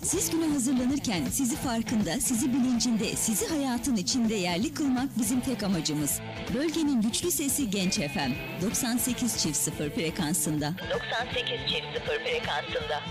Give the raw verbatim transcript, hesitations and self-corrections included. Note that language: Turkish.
Siz güne hazırlanırken sizi farkında, sizi bilincinde, sizi hayatın içinde yerli kılmak bizim tek amacımız. Bölgenin güçlü sesi Genç F M. doksan sekiz çift sıfır frekansında. doksan sekiz çift sıfır frekansında.